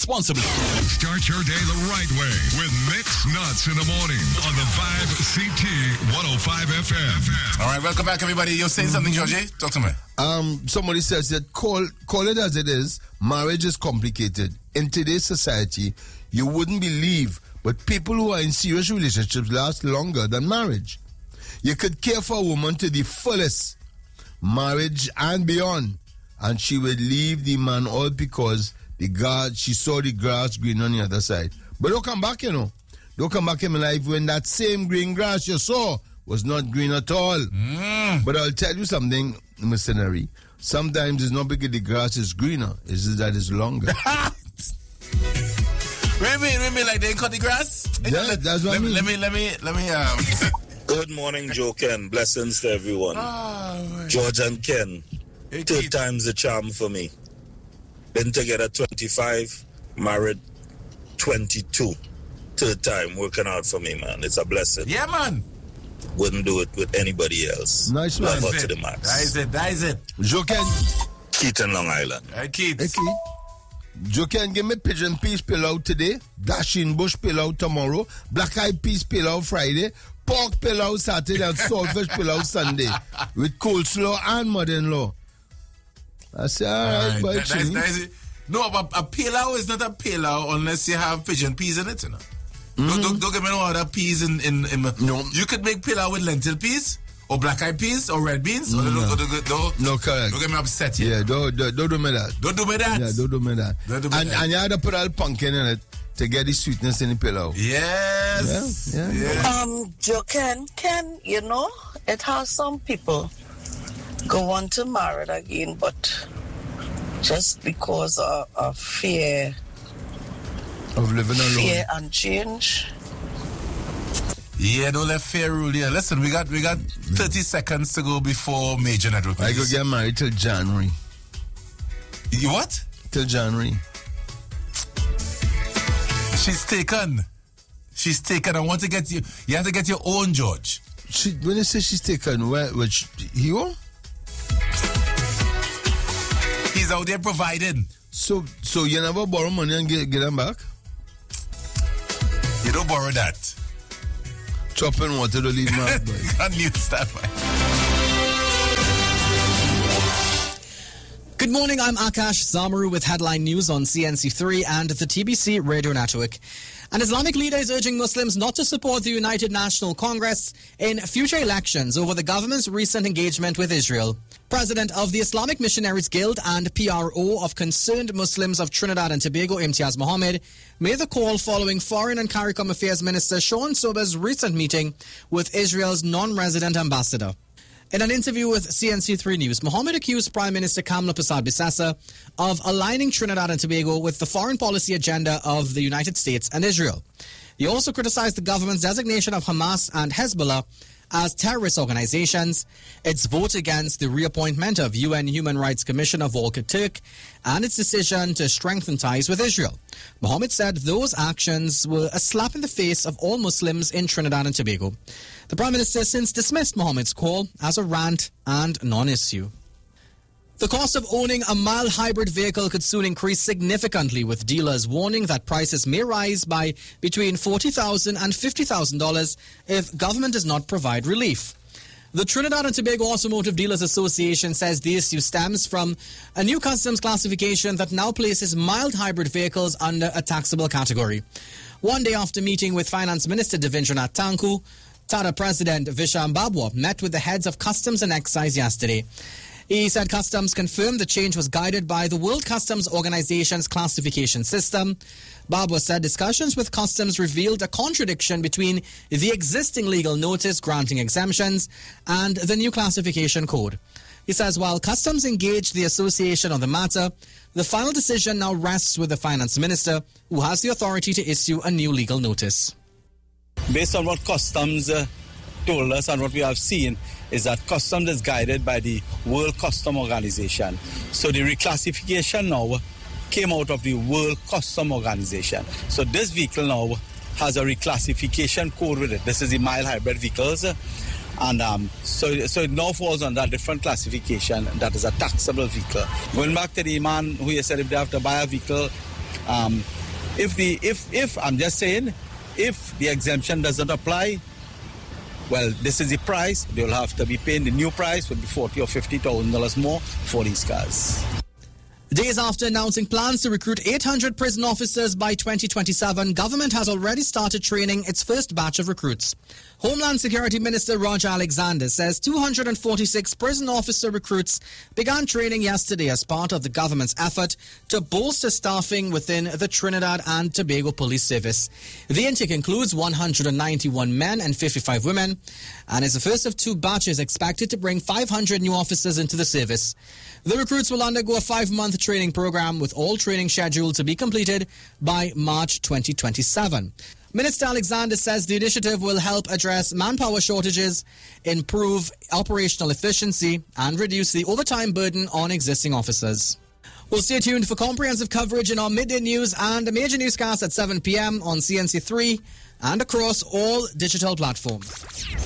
responsibly. Start your day the right way with Mixed Nuts in the morning on the 5CT 105 FM. All right, welcome back, everybody. You're saying something, Georgie? Talk to me. Somebody says that call it as it is. Marriage is complicated. In today's society, you wouldn't believe, but people who are in serious relationships last longer than marriage. You could care for a woman to the fullest, marriage and beyond, and she would leave the man all because she saw the grass green on the other side. But don't come back, Don't come back in my life when that same green grass you saw was not green at all. But I'll tell you something, Mr. Neri. Sometimes it's not because the grass is greener, it's just that it's longer. Wait, like they cut the grass? Yeah, that's what I mean. Let me. Good morning, Joe Ken. Blessings to everyone. George and Ken. Third time's the charm for me. Been together 25, married 22. Third time working out for me, man. It's a blessing. Yeah, man. Wouldn't do it with anybody else. Nice, man. Love her to the max. That is it. Joe Ken. Keith in Long Island. Keith. Hey, Keith. Joe Ken, give me pigeon peas pillow today, dashing bush pillow tomorrow, black eyed peas pillow Friday, pork pillow Saturday, and saltfish pillow Sunday, with coleslaw and mother-in-law. I say, all right, boy. That's it. No, but a pillow is not a pillow unless you have pigeon peas in it, Don't give me no other peas in No. You could make pillow with lentil peas, or black eyed peas, or red beans. No, correct. Don't get me upset here. Yeah, don't do me that. Don't do me that. Yeah, don't do me that. And you had to put a little pumpkin in it to get the sweetness in the pillow. Yes. Yeah. Joe Ken, it has some people go on to marry again, but just because of fear of living alone. Fear and change. Yeah, don't let fear rule here. Listen, we got 30 seconds to go before Major Network. I could get married till January. You what? Till January. She's taken. I want to get you. You have to get your own, George. When you say she's taken, which hero? He's out there providing. So you never borrow money and get them back? You don't borrow that. Chopping water to leave my boy. Can't use that, man. Good morning, I'm Akash Zamaru with headline news on CNC3 and the TBC radio network. An Islamic leader is urging Muslims not to support the United National Congress in future elections over the government's recent engagement with Israel. President of the Islamic Missionaries Guild and PRO of Concerned Muslims of Trinidad and Tobago, Imtiaz Mohammed, made the call following Foreign and CARICOM Affairs Minister Sean Sober's recent meeting with Israel's non-resident ambassador. In an interview with CNC3 News, Mohammed accused Prime Minister Kamla Persad-Bissessar of aligning Trinidad and Tobago with the foreign policy agenda of the United States and Israel. He also criticized the government's designation of Hamas and Hezbollah as terrorist organizations, its vote against the reappointment of UN Human Rights Commissioner Volker Turk, and its decision to strengthen ties with Israel. Mohammed said those actions were a slap in the face of all Muslims in Trinidad and Tobago. The Prime Minister has since dismissed Mohammed's call as a rant and non-issue. The cost of owning a mild hybrid vehicle could soon increase significantly, with dealers warning that prices may rise by between $40,000 and $50,000 if government does not provide relief. The Trinidad and Tobago Automotive Dealers Association says the issue stems from a new customs classification that now places mild hybrid vehicles under a taxable category. One day after meeting with Finance Minister Devendranath Tanku, TADA President Visham Babwa met with the heads of Customs and Excise yesterday. He said Customs confirmed the change was guided by the World Customs Organization's classification system. Babwa said discussions with Customs revealed a contradiction between the existing legal notice granting exemptions and the new classification code. He says while Customs engaged the association on the matter, the final decision now rests with the Finance Minister, who has the authority to issue a new legal notice. Based on what Customs told us and what we have seen is that Customs is guided by the World Customs Organization. So the reclassification now came out of the World Customs Organization. So this vehicle now has a reclassification code with it. This is the mild hybrid vehicles. And so it now falls under a different classification that is a taxable vehicle. Going back to the man who said if they have to buy a vehicle If I'm just saying, if the exemption doesn't apply, well, this is the price. They'll have to be paying the new price, would be $40,000 or $50,000 more for these cars. Days after announcing plans to recruit 800 prison officers by 2027, government has already started training its first batch of recruits. Homeland Security Minister Roger Alexander says 246 prison officer recruits began training yesterday as part of the government's effort to bolster staffing within the Trinidad and Tobago Police Service. The intake includes 191 men and 55 women and is the first of two batches expected to bring 500 new officers into the service. The recruits will undergo a 5-month training program with all training scheduled to be completed by March 2027. Minister Alexander says the initiative will help address manpower shortages, improve operational efficiency, and reduce the overtime burden on existing officers. Well, stay tuned for comprehensive coverage in our midday news and major newscasts at 7 p.m. on CNC3 and across all digital platforms.